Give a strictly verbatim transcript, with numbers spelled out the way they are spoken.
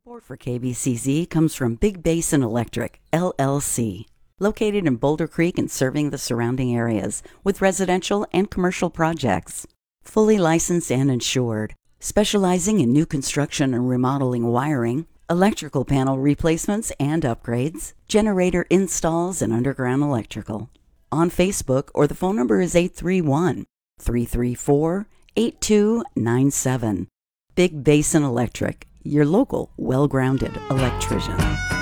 Support for K B C Z comes from Big Basin Electric, L L C, located in Boulder Creek and serving the surrounding areas with residential and commercial projects. Fully licensed and insured, specializing in new construction and remodeling wiring, electrical panel replacements and upgrades, generator installs, and underground electrical. On Facebook, or the phone number is eight three one, three three four, eight two nine seven. Big Basin Electric, your local, well-grounded electrician.